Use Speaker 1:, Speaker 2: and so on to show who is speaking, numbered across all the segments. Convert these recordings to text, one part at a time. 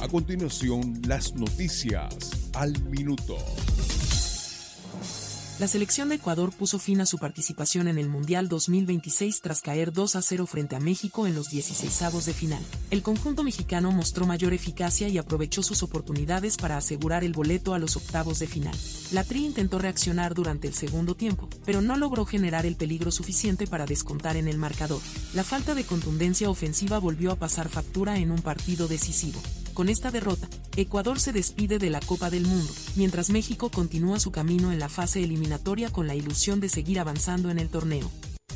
Speaker 1: A continuación, las noticias al minuto.
Speaker 2: La selección de Ecuador puso fin a su participación en el Mundial 2026 tras caer 2-0 frente a México en los 16avos de final. El conjunto mexicano mostró mayor eficacia y aprovechó sus oportunidades para asegurar el boleto a los octavos de final. La Tri intentó reaccionar durante el segundo tiempo, pero no logró generar el peligro suficiente para descontar en el marcador. La falta de contundencia ofensiva volvió a pasar factura en un partido decisivo. Con esta derrota, Ecuador se despide de la Copa del Mundo, mientras México continúa su camino en la fase eliminatoria con la ilusión de seguir avanzando en el torneo.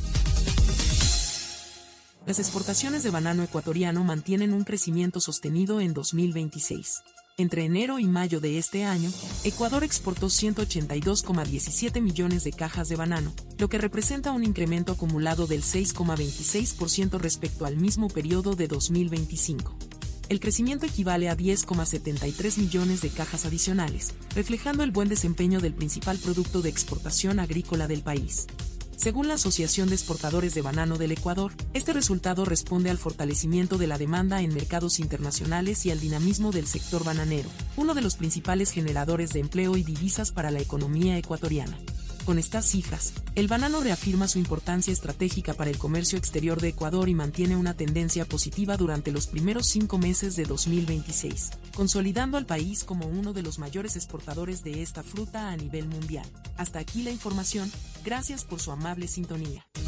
Speaker 2: Las exportaciones de banano ecuatoriano mantienen un crecimiento sostenido en 2026. Entre enero y mayo de este año, Ecuador exportó 182,17 millones de cajas de banano, lo que representa un incremento acumulado del 6,26% respecto al mismo periodo de 2025. El crecimiento equivale a 10,73 millones de cajas adicionales, reflejando el buen desempeño del principal producto de exportación agrícola del país. Según la Asociación de Exportadores de Banano del Ecuador, este resultado responde al fortalecimiento de la demanda en mercados internacionales y al dinamismo del sector bananero, uno de los principales generadores de empleo y divisas para la economía ecuatoriana. Con estas cifras, el banano reafirma su importancia estratégica para el comercio exterior de Ecuador y mantiene una tendencia positiva durante los primeros 5 meses de 2026, consolidando al país como uno de los mayores exportadores de esta fruta a nivel mundial. Hasta aquí la información, gracias por su amable sintonía.